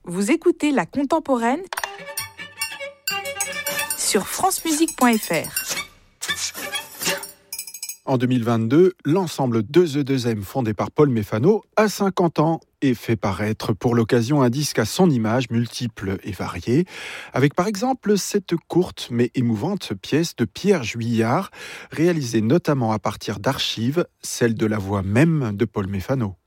Vous écoutez La Contemporaine sur francemusique.fr. En 2022, l'ensemble 2E2M fondé par Paul Méfano a 50 ans et fait paraître pour l'occasion un disque à son image, multiple et variée, avec par exemple cette courte mais émouvante pièce de Pierre Juillard, réalisée notamment à partir d'archives, celle de la voix même de Paul Méfano.